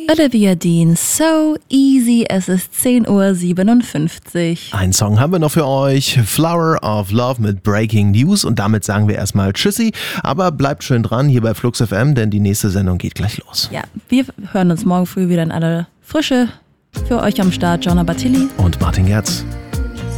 Olivia Dean, So Easy, es ist 10:57 Uhr. Einen Song haben wir noch für euch, Flower of Love mit Breaking News, und damit sagen wir erstmal Tschüssi, aber bleibt schön dran hier bei Flux FM, denn die nächste Sendung geht gleich los. Ja, wir hören uns morgen früh wieder in aller Frische. Für euch am Start Gianna Battilli und Martin Gerz.